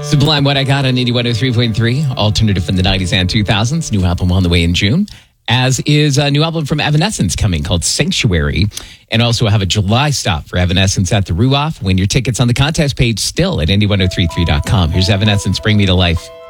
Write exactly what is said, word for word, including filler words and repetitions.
Sublime, What I Got on eighty-one oh three point three, alternative from the nineties and two thousands. New album on the way in June, as is a new album from Evanescence coming called Sanctuary. And also have a July stop for Evanescence at the Ruoff. Win your tickets on the contest page still at indie ten thirty-three dot com. Here's Evanescence, Bring Me to Life.